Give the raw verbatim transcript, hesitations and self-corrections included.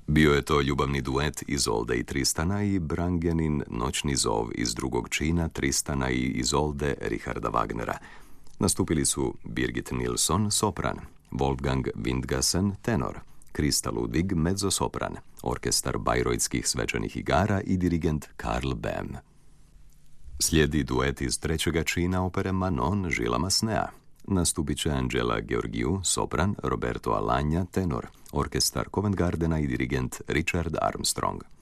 Bio je to ljubavni duet Izolde i Tristana i Brangenin Noćni zov iz drugog čina Tristana i Izolde Richarda Wagnera. Nastupili su Birgit Nilsson, sopran, Wolfgang Windgassen, tenor, Krista Ludwig, mezzosopran, orkestar bajrojtskih svečanih igara i dirigent Karl Böhm. Slijedi duet iz trećega čina opere Manon Žila Masnea. Nastupit će Angela Georgiou, sopran, Roberto Alagna, tenor, orkestar Covent Gardena i dirigent Richard Armstrong.